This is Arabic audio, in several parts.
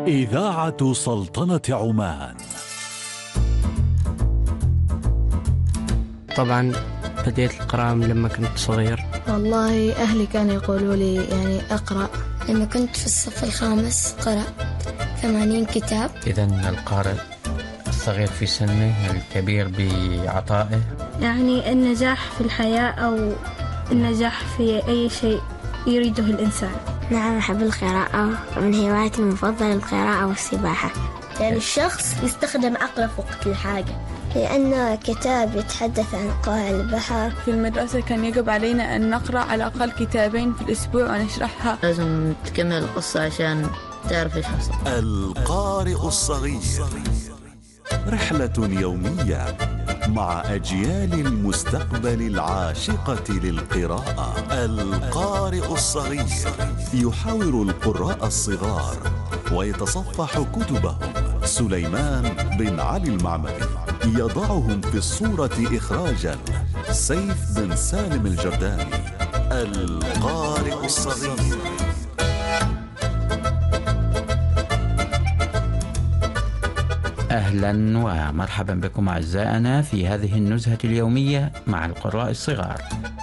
إذاعة سلطنة عمان. طبعا بديت القراءة من لما كنت صغير. والله أهلي كانوا يقولوا لي يعني أقرأ. لما كنت في الصف الخامس قرأت 80 كتاب. إذن القارئ الصغير في سنه الكبير بعطائه. يعني النجاح في الحياة أو النجاح في أي شيء يريده الإنسان. نعم، أحب القراءة، من هواياتي المفضلة القراءة والسباحة. يعني الشخص يستخدم عقله في وقت الحاجة، لأنه كتاب يتحدث عن قاع البحر. في المدرسة كان يجب علينا أن نقرأ على الأقل كتابين في الأسبوع ونشرحها. لازم تكمل القصة عشان تعرف إيش حصل. القارئ الصغير، رحلة يومية مع أجيال المستقبل العاشقة للقراءة. القارئ الصغير يحاور القراء الصغار ويتصفح كتبهم. سليمان بن علي المعمري يضعهم في الصورة إخراجا. سيف بن سالم الجرداني. القارئ الصغير. أهلا ومرحبا بكم أعزائنا في هذه النزهة اليومية مع القراء الصغار.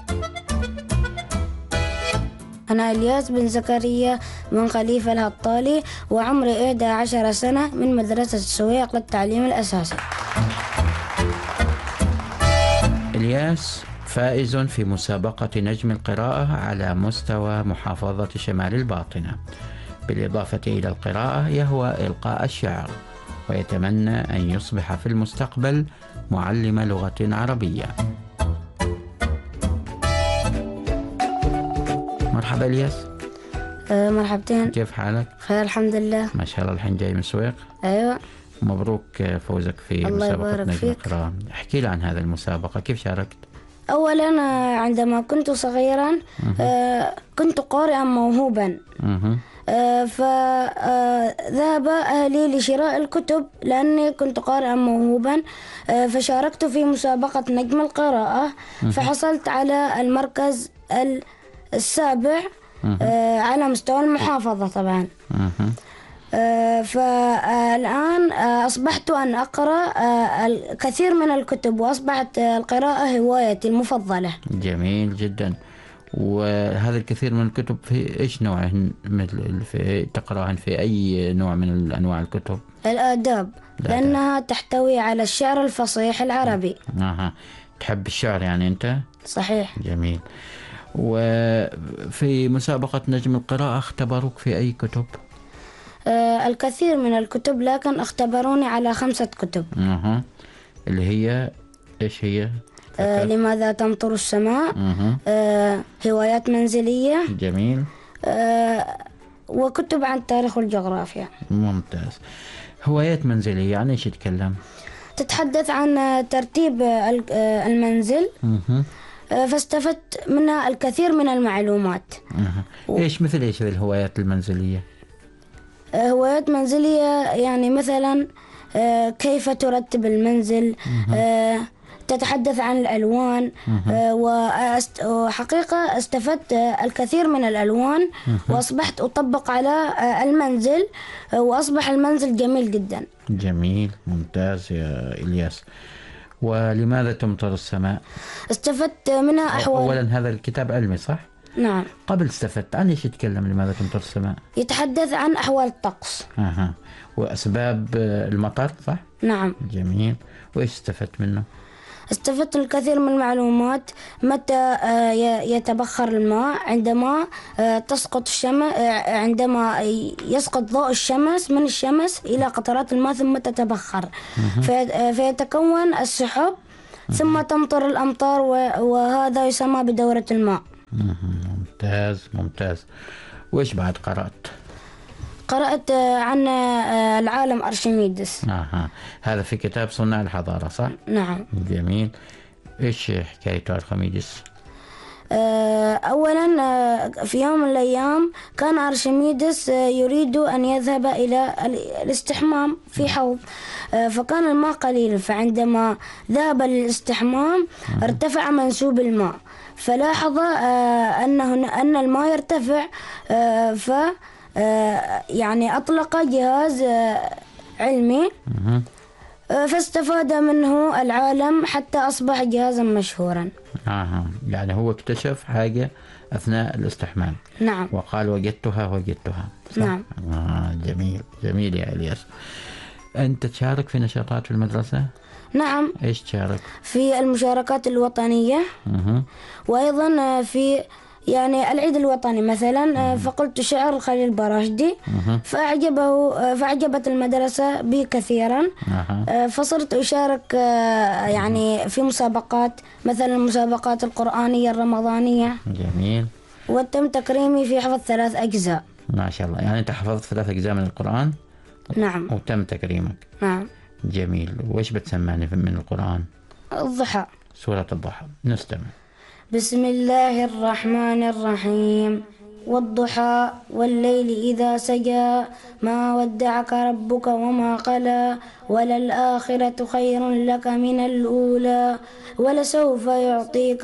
أنا إلياس بن زكريا بن خليفة الهطالي، وعمري 11 سنة، من مدرسة السويق للتعليم الأساسي. إلياس فائز في مسابقة نجم القراءة على مستوى محافظة شمال الباطنة. بالإضافة إلى القراءة يهوى إلقاء الشعر، ويتمنى أن يصبح في المستقبل معلم لغة عربية. مرحبا إلياس. مرحبتين. كيف حالك؟ خير الحمد لله. ما شاء الله، الحين جاي من السويق؟ أيوة. مبروك فوزك في مسابقة نجم القراءة. احكي لي عن هذه المسابقة، كيف شاركت؟ أولا عندما كنت صغيرا كنت قارئا موهوبا، فذهب أهلي لشراء الكتب لأني كنت قارئا موهوبا، فشاركت في مسابقة نجم القراءة، فحصلت على المركز السابع على مستوى المحافظة طبعا. فالآن أصبحت أن أقرأ الكثير من الكتب، وأصبحت القراءة هوايتي المفضلة. جميل جدا. وهذا الكثير من الكتب في إيش نوعهن؟ مثل تقرأهن في أي نوع من أنواع الكتب؟ الآداب، لأنها تحتوي على الشعر الفصيح العربي. تحب الشعر يعني أنت؟ صحيح. جميل. وفي مسابقة نجم القراءة اختبروك في أي كتب؟ الكثير من الكتب، لكن اختبروني على 5 كتب. اللي هي إيش هي؟ لماذا تمطر السماء، هوايات منزلية. جميل. وكتب عن التاريخ والجغرافيا. ممتاز. هوايات منزلية يعني إيش تتكلم؟ تتحدث عن ترتيب المنزل، فاستفدت منها الكثير من المعلومات. إيش مثل إيش الهوايات المنزلية؟ هوايات منزلية يعني مثلا كيف ترتب المنزل، تتحدث عن الألوان، وحقيقة استفدت الكثير من الألوان، وأصبحت أطبق على المنزل، وأصبح المنزل جميل جدا. جميل، ممتاز يا إلياس. ولماذا تمطر السماء؟ استفدت منها أحوال. أولا هذا الكتاب علمي صح؟ نعم. قبل استفدت عن إيش يتكلم لماذا تمطر السماء؟ يتحدث عن أحوال الطقس. وأسباب المطر صح؟ نعم. جميل. وإيش استفدت منه؟ استفدت الكثير من المعلومات، متى يتبخر الماء، عندما تسقط الشمس، عندما يسقط ضوء الشمس من الشمس إلى قطرات الماء ثم تتبخر، فيتكون السحب، ثم تمطر الأمطار، وهذا يسمى بدورة الماء. ممتاز ممتاز. وإيش بعد قرأت؟ قرأت عن العالم أرشميدس. هذا في كتاب صناع الحضارة صح؟ نعم. جميل. إيش حكاية أرشميدس؟ أولا في يوم من الأيام كان أرشميدس يريد أن يذهب إلى الاستحمام في حوض، فكان الماء قليل، فعندما ذهب للاستحمام ارتفع منسوب الماء، فلاحظ أن الماء يرتفع، يعني أطلق جهاز علمي فاستفاد منه العالم حتى أصبح جهازا مشهورا. يعني هو اكتشف حاجة أثناء الاستحمام. نعم. وقال وجدتها. صح؟ نعم. جميل يا إلياس. أنت تشارك في نشاطات في المدرسة؟ نعم. إيش تشارك؟ في المشاركات الوطنية. وأيضا في يعني العيد الوطني مثلا فقلت شعر خليل براشدي فأعجبت المدرسة بي كثيرا. فصرت أشارك يعني في مسابقات مثلا المسابقات القرآنية الرمضانية. جميل. وتم تكريمي في حفظ 3 أجزاء. ما شاء الله، يعني أنت حفظت 3 أجزاء من القرآن؟ نعم. وتم تكريمك. نعم. جميل. وإيش بتسمعني من القرآن؟ الضحى. سورة الضحى، نستمع. بسم الله الرحمن الرحيم. والضحى والليل إذا سجى ما ودعك ربك وما قلى وللآخرة خير لك من الأولى ولسوف يعطيك